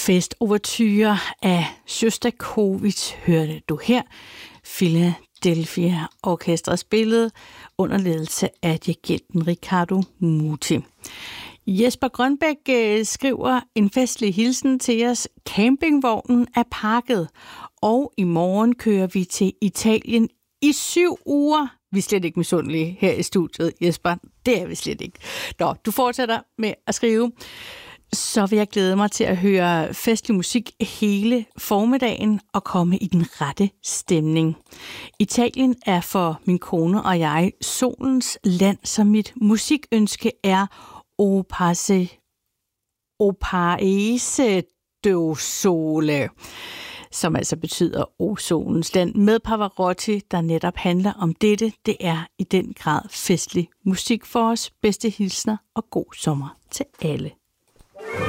Festoverture af Sjostakovitj hørte du her. Philadelphia Orkestret spillede under ledelse af dirigenten Riccardo Muti. Jesper Grønbæk skriver en festlig hilsen til os. Campingvognen er pakket, og i morgen kører vi til Italien i 7 uger. Vi er slet ikke misundelige her i studiet, Jesper. Det er vi slet ikke. Nå, du fortsætter med at skrive. Så vil jeg glæde mig til at høre festlig musik hele formiddagen og komme i den rette stemning. Italien er for min kone og jeg solens land, så mit musikønske er O Paese do Sole, som altså betyder O solens land, med Pavarotti, der netop handler om dette. Det er i den grad festlig musik for os. Bedste hilsner og god sommer til alle.